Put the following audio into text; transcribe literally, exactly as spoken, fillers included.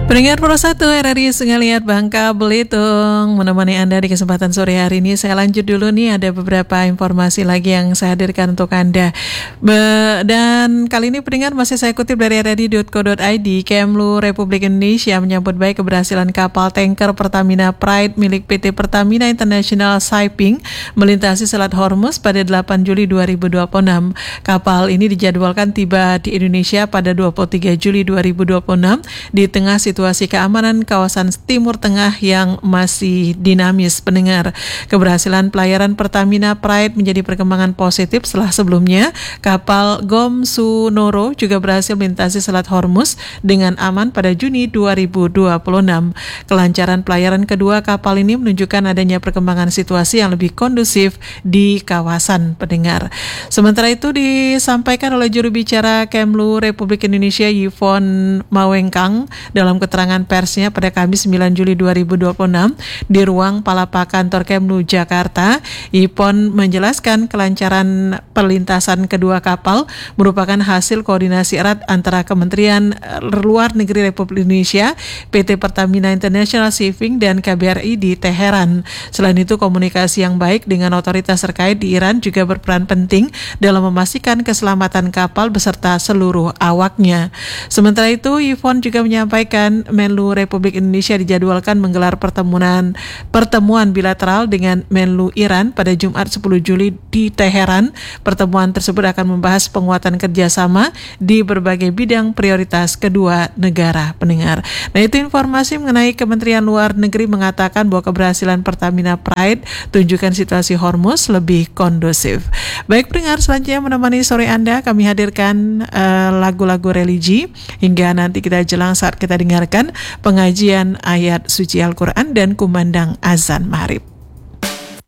Pendengar Pro satu R R I Sengaliat Bangka Belitung menemani Anda di kesempatan sore hari ini. Saya lanjut dulu nih, ada beberapa informasi lagi yang saya hadirkan untuk Anda. Be- dan kali ini pendengar masih saya kutip dari r r i dot co dot i d. Kemlu Republik Indonesia menyambut baik keberhasilan kapal tanker Pertamina Pride milik P T Pertamina International Shipping melintasi Selat Hormuz pada delapan Juli dua ribu dua puluh enam. Kapal ini dijadwalkan tiba di Indonesia pada dua puluh tiga Juli dua ribu dua puluh enam di tengah situasi Situasi keamanan kawasan Timur Tengah yang masih dinamis. Pendengar, keberhasilan pelayaran Pertamina Pride menjadi perkembangan positif setelah sebelumnya kapal Gomsunoro juga berhasil melintasi Selat Hormuz dengan aman pada Juni dua ribu dua puluh enam. Kelancaran pelayaran kedua kapal ini menunjukkan adanya perkembangan situasi yang lebih kondusif di kawasan. Pendengar, sementara itu disampaikan oleh juru bicara Kemlu Republik Indonesia Yvonne Mawengkang dalam keterangan persnya pada Kamis sembilan Juli dua ribu dua puluh enam di ruang Palapa Kantor Kemlu Jakarta. Ipon menjelaskan kelancaran perlintasan kedua kapal merupakan hasil koordinasi erat antara Kementerian Luar Negeri Republik Indonesia, P T Pertamina International Shipping, dan K B R I di Teheran. Selain itu, komunikasi yang baik dengan otoritas terkait di Iran juga berperan penting dalam memastikan keselamatan kapal beserta seluruh awaknya. Sementara itu, Ipon juga menyampaikan Menlu Republik Indonesia dijadwalkan menggelar pertemuan pertemuan bilateral dengan Menlu Iran pada Jumat sepuluh Juli di Teheran. Pertemuan tersebut akan membahas penguatan kerjasama di berbagai bidang prioritas kedua negara. Pendengar, nah itu informasi mengenai Kementerian Luar Negeri mengatakan bahwa keberhasilan Pertamina Pride tunjukkan situasi Hormuz lebih kondusif. Baik pendengar, selanjutnya menemani sore Anda kami hadirkan uh, lagu-lagu religi hingga nanti kita jelang saat kita dengar pengajian ayat suci Al-Quran dan kumandang azan maghrib.